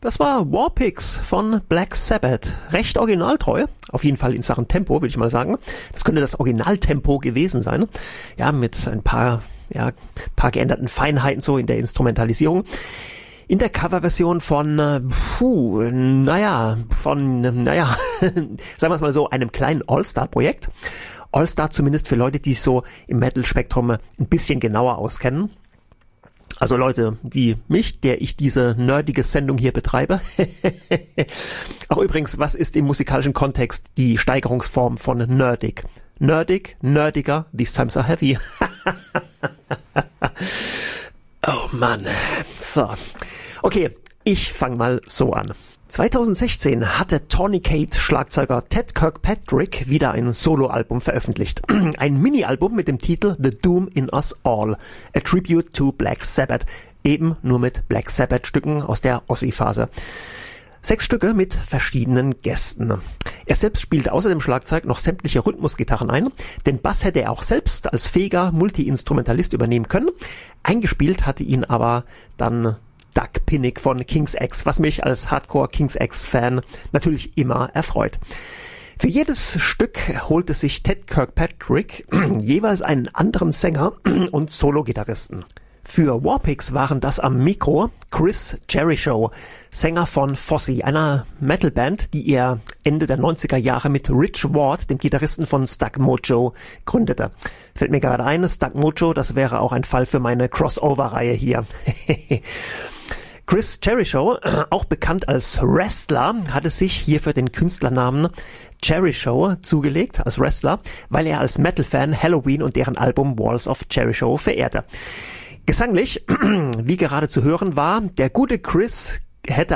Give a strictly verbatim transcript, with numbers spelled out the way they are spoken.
Das war Warpix von Black Sabbath. Recht originaltreu, auf jeden Fall in Sachen Tempo, würde ich mal sagen. Das könnte das Originaltempo gewesen sein. Ja, mit ein paar, ja, paar geänderten Feinheiten so in der Instrumentalisierung. In der Coverversion von, äh, puh, naja, von, naja, sagen wir es mal so, einem kleinen All-Star-Projekt. All-Star zumindest für Leute, die sich so im Metal-Spektrum ein bisschen genauer auskennen. Also Leute wie mich, der ich diese nerdige Sendung hier betreibe. Auch übrigens, was ist im musikalischen Kontext die Steigerungsform von nerdig? Nerdig, nerdiger, these times are heavy. Oh Mann. So. Okay, ich fange mal so an. zwanzig sechzehn hatte Tourniquet-Schlagzeuger Ted Kirkpatrick wieder ein Soloalbum veröffentlicht. Ein Mini-Album mit dem Titel The Doom in Us All, a Tribute to Black Sabbath, eben nur mit Black Sabbath-Stücken aus der Ozzy-Phase. Sechs Stücke mit verschiedenen Gästen. Er selbst spielte außer dem Schlagzeug noch sämtliche Rhythmusgitarren ein. Den Bass hätte er auch selbst als fähiger Multi-Instrumentalist übernehmen können. Eingespielt hatte ihn aber dann Doug Pinnick von King's X, was mich als Hardcore King's X-Fan natürlich immer erfreut. Für jedes Stück holte sich Ted Kirkpatrick jeweils einen anderen Sänger und Solo-Gitarristen. Für Warpix waren das am Mikro Chris Jericho, Sänger von Fossey, einer Metalband, die er Ende der neunziger Jahre mit Rich Ward, dem Gitarristen von Stuck Mojo, gründete. Fällt mir gerade ein, Stuck Mojo, das wäre auch ein Fall für meine Crossover-Reihe hier. Chris Jericho, auch bekannt als Wrestler, hatte sich hierfür den Künstlernamen Jericho zugelegt als Wrestler, weil er als Metal-Fan Halloween und deren Album Walls of Jericho verehrte. Gesanglich, wie gerade zu hören war, der gute Chris hätte